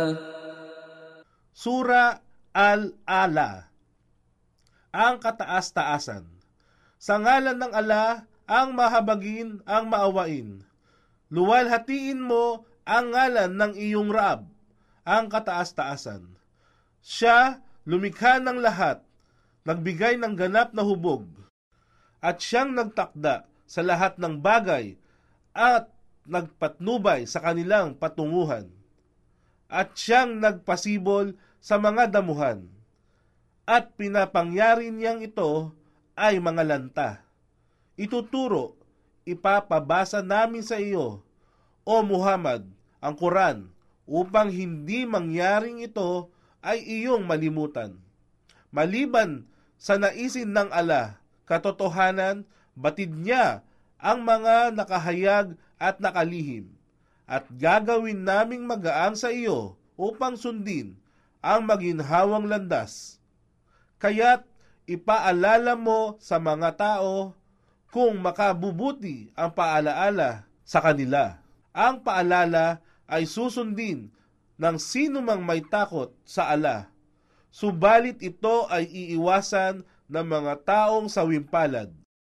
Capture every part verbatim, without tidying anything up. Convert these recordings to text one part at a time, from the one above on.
Sura Al-Ala, ang kataas-taasan. Sa ngalan ng Ala, ang mahabagin, ang maawain. Luwalhatiin mo ang ngalan ng iyong Raab, ang kataas-taasan. Siya lumikha ng lahat, nagbigay ng ganap na hubog, at siyang nagtakda sa lahat ng bagay at nagpatnubay sa kanilang patunguhan. At siyang nagpasibol sa mga damuhan, at pinapangyari niyang ito ay mga lanta. Ituturo, ipapabasa namin sa iyo, O Muhammad, ang Quran, upang hindi mangyaring ito ay iyong malimutan. Maliban sa naisin ng Ala, katotohanan, batid niya ang mga nakahayag at nakalihim, at gagawin naming magaang sa iyo upang sundin ang maginhawang landas. Kaya't ipaalala mo sa mga tao kung makabubuti ang paalaala sa kanila. Ang paalala ay susundin ng sino mang may takot sa ala, subalit ito ay iiwasan ng mga taong sawimpalad,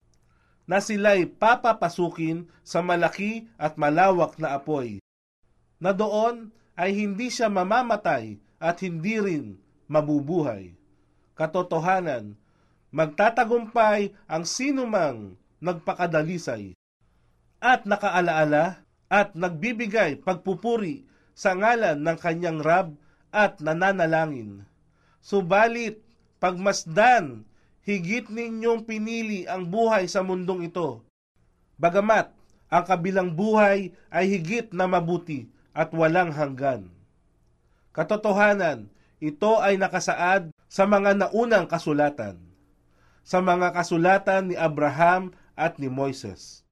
na sila'y papapasukin sa malaki at malawak na apoy, na doon ay hindi siya mamamatay at hindi rin mabubuhay. Katotohanan, magtatagumpay ang sinumang nagpakadalisay at nakaalaala at nagbibigay pagpupuri sa ngalan ng kanyang Rab at nananalangin. Subalit, pagmasdan, higit ninyong pinili ang buhay sa mundong ito. Bagamat, ang kabilang buhay ay higit na mabuti at walang hanggan. Katotohanan, ito ay nakasaad sa mga naunang kasulatan, sa mga kasulatan ni Abraham at ni Moises.